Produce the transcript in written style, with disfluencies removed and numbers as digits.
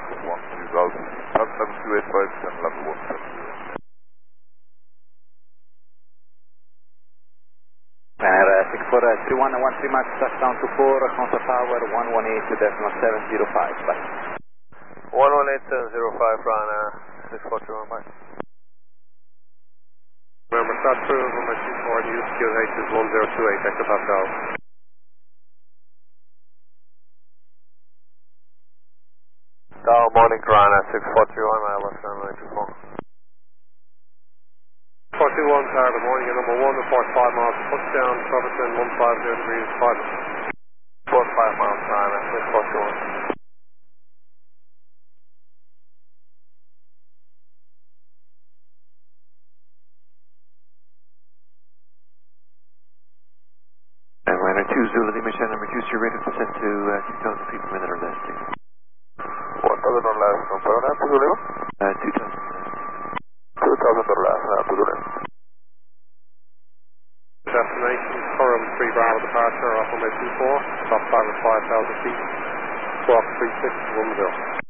120 Golf, 7285, descend level 170. Air 6431 Max, touchdown to 4, contact tower 118.705, bye. 118.705, Ryanair 6431, bye. Remember, start through number 24, use QH is 1028, Echo Pascal. Down morning, Ryanair 6431, Airbus runway 24. 421, tower, good morning, you're number 1 and 45 miles, touchdown, Robertson 150 degrees, pilot. 45 miles, Ryanair 6421. Ryanair 2 Zulu, Lima Channel, reduce your rate of descent to 2,000 feet per minute or less, please. 1,000 or less, no problem, to Zulu? 2,000. 2,000 or less, to Zulu. Destination, Curram 3 Bravo departure, off runway 24, stop time at 5,000 feet, squawk 3610.